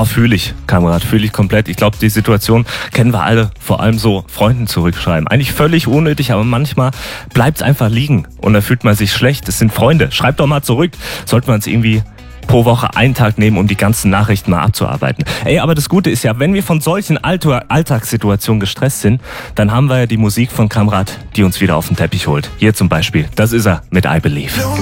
Oh, fühle ich, Kamerad, fühle ich komplett. Ich glaube, die Situation kennen wir alle, vor allem so Freunden zurückschreiben. Eigentlich völlig unnötig, aber manchmal bleibt es einfach liegen und da fühlt man sich schlecht. Es sind Freunde, schreibt doch mal zurück. Sollte man es irgendwie pro Woche einen Tag nehmen, um die ganzen Nachrichten mal abzuarbeiten. Aber das Gute ist ja, wenn wir von solchen Alltagssituationen gestresst sind, dann haben wir ja die Musik von Kamrat, die uns wieder auf den Teppich holt. Hier zum Beispiel, das ist er mit I Believe.